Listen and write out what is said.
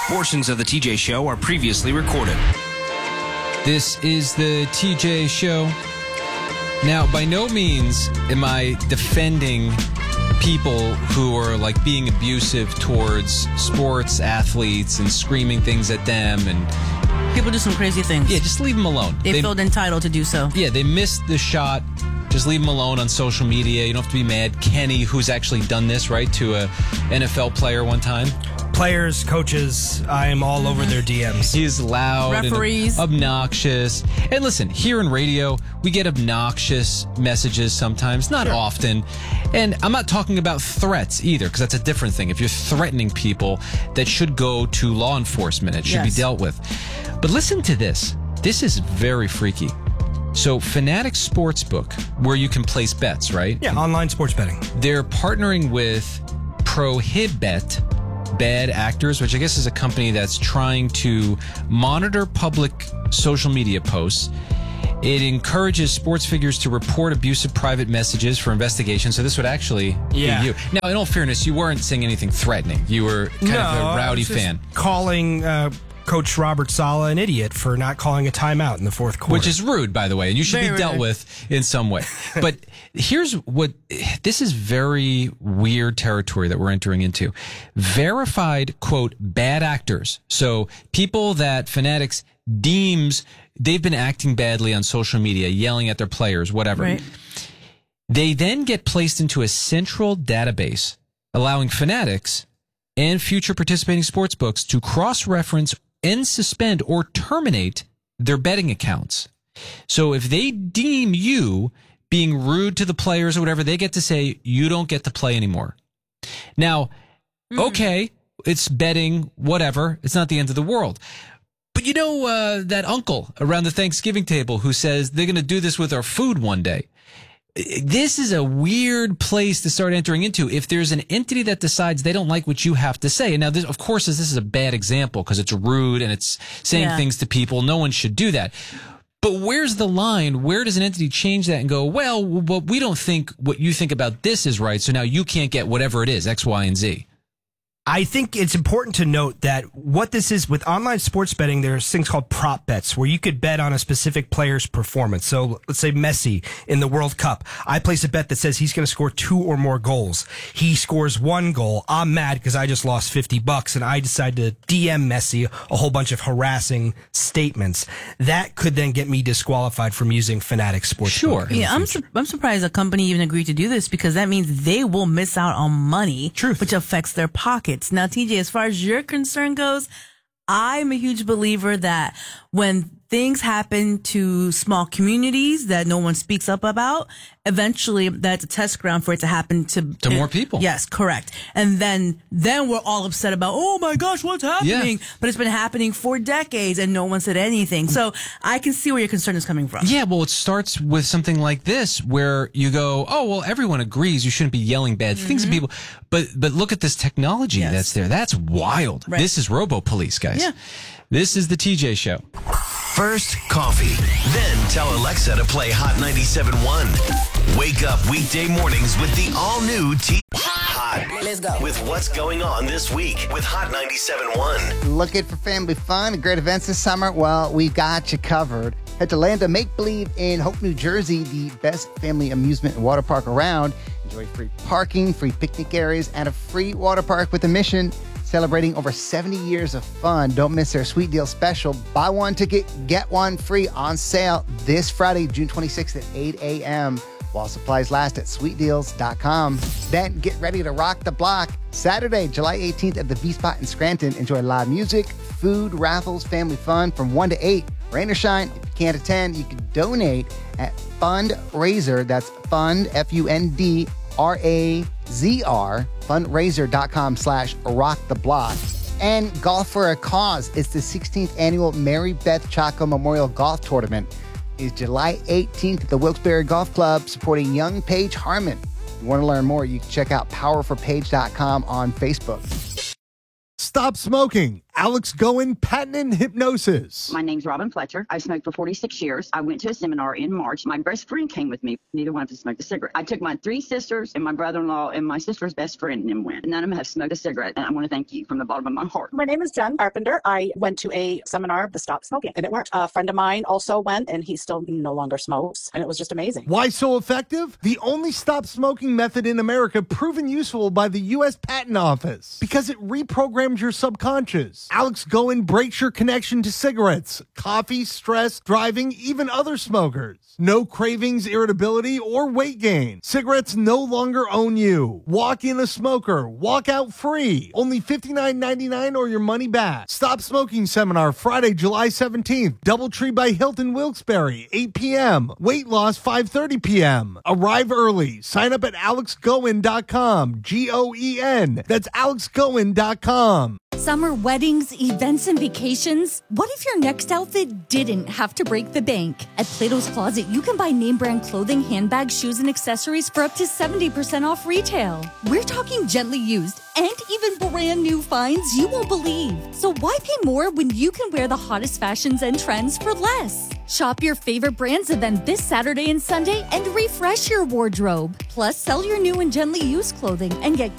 Portions of the TJ Show are previously recorded. This is the TJ Show. Now, by no means am I defending people who are like being abusive towards sports athletes and screaming things at them. And people do some crazy things. Yeah, just leave them alone. They feel entitled to do so. Yeah, they missed the shot. Just leave them alone on social media. You don't have to be mad. Kenny, who's actually done this, right, to a NFL player one time. Players, coaches, I am all over their DMs. He's loud Referees. and obnoxious. And listen, here in radio, we get obnoxious messages sometimes, not often. And I'm not talking about threats either, because that's a different thing. If you're threatening people, that should go to law enforcement. It should be dealt with. But listen to this. This is very freaky. So Fanatics Sportsbook, where you can place bets, right? Yeah, online sports betting. They're partnering with Prohibet Bad Actors, which I guess is a company that's trying to monitor public social media posts. It encourages sports figures to report abusive private messages for investigation. So this would actually be you. Now, in all fairness, you weren't saying anything threatening. You were kind of a rowdy fan. Calling Coach Robert Saleh an idiot for not calling a timeout in the fourth quarter. Which is rude, by the way, and you should be dealt with in some way. But here's this is very weird territory that we're entering into. Verified, quote, bad actors. So people that Fanatics deems they've been acting badly on social media, yelling at their players, whatever. Right. They then get placed into a central database, allowing Fanatics and future participating sportsbooks to cross-reference and suspend or terminate their betting accounts. So if they deem you being rude to the players or whatever, they get to say, you don't get to play anymore. Now, okay, it's betting, whatever. It's not the end of the world. But you know that uncle around the Thanksgiving table who says they're going to do this with our food one day. This is a weird place to start entering into if there's an entity that decides they don't like what you have to say. And now, of course, this is a bad example because it's rude and it's saying things to people. No one should do that. But where's the line? Where does an entity change that and go, well, we don't think what you think about this is right, so now you can't get whatever it is, X, Y, and Z. I think it's important to note that what this is with online sports betting, there's things called prop bets where you could bet on a specific player's performance. So let's say Messi in the World Cup. I place a bet that says he's going to score 2 or more goals. He scores 1 goal. I'm mad because I just lost $50 and I decide to DM Messi a whole bunch of harassing statements. That could then get me disqualified from using Fanatics Sportsbook. Sure. Yeah, I'm surprised a company even agreed to do this because that means they will miss out on money, which affects their pockets. Now, TJ, as far as your concern goes, I'm a huge believer that when things happen to small communities that no one speaks up about, eventually that's a test ground for it to happen to more people. Yes, correct. And then we're all upset about, oh my gosh, what's happening? But it's been happening for decades and no one said anything. So I can see where your concern is coming from. Yeah, well, it starts with something like this where you go, oh, well, everyone agrees you shouldn't be yelling bad things at people. But look at this technology that's there. That's wild. Right. This is Robo-Police, guys. Yeah. This is the TJ Show. First, coffee. Then tell Alexa to play Hot 97.1. Wake up weekday mornings with the all-new Hot. Let's go. With what's going on this week with Hot 97.1. Looking for family fun and great events this summer? Well, we've got you covered. Head to Land of Make Believe in Hope, New Jersey, the best family amusement and water park around. Enjoy free parking, free picnic areas, and a free water park with a mission. Celebrating over 70 years of fun. Don't miss their sweet deal special. Buy one ticket, get one free on sale this Friday, June 26th at 8 a.m. while supplies last at sweetdeals.com. Then get ready to rock the block. Saturday, July 18th at the V-Spot in Scranton. Enjoy live music, food, raffles, family fun from 1 to 8. Rain or shine, if you can't attend, you can donate at Fundraiser. That's Fund, F-U-N-D, R-A-Z-R, fundraiser.com/rocktheblock. And Golf for a Cause. It's the 16th annual Mary Beth Chaco Memorial Golf Tournament. It's July 18th at the Wilkes-Barre Golf Club supporting young Paige Harmon. If you want to learn more, you can check out powerforpaige.com on Facebook. Stop smoking Alex Goen Patent Hypnosis. My name's Robin Fletcher. I've smoked for 46 years. I went to a seminar in March. My best friend came with me. Neither one of us smoked a cigarette. I took my 3 sisters and my brother-in-law and my sister's best friend and went. None of them have smoked a cigarette, and I want to thank you from the bottom of my heart. My name is Jen Carpenter. I went to a seminar, the Stop Smoking, and it worked. A friend of mine also went, and he still no longer smokes, and it was just amazing. Why so effective? The only stop smoking method in America proven useful by the U.S. Patent Office because it reprograms your subconscious. Alex Goen breaks your connection to cigarettes, coffee, stress, driving, even other smokers. No cravings, irritability, or weight gain. Cigarettes no longer own you. Walk in a smoker. Walk out free. Only $59.99 or your money back. Stop Smoking Seminar Friday, July 17th. Doubletree by Hilton Wilkes-Barre, 8 p.m. Weight loss, 5:30 p.m. Arrive early. Sign up at alexgoen.com. Goen. That's alexgoen.com. Summer weddings, events, and vacations? What if your next outfit didn't have to break the bank? At Plato's Closet, you can buy name brand clothing, handbags, shoes, and accessories for up to 70% off retail. We're talking gently used and even brand new finds you won't believe. So why pay more when you can wear the hottest fashions and trends for less? Shop your favorite brands event this Saturday and Sunday and refresh your wardrobe. Plus, sell your new and gently used clothing and get